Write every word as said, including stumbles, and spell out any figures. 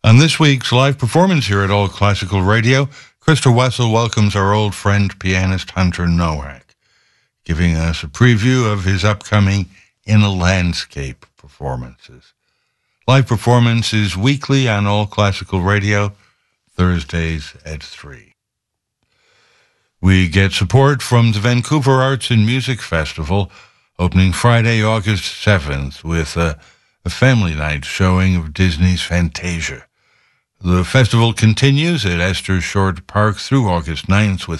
On this week's live performance here at All Classical Radio, Krista Wessel welcomes our old friend, pianist Hunter Nowak, giving us a preview of his upcoming In a Landscape performances. Live performance is weekly on All Classical Radio, Thursdays at three. We get support from the Vancouver Arts and Music Festival, opening Friday, August seventh, with a, a family night showing of Disney's Fantasia. The festival continues at Esther Short Park through August ninth with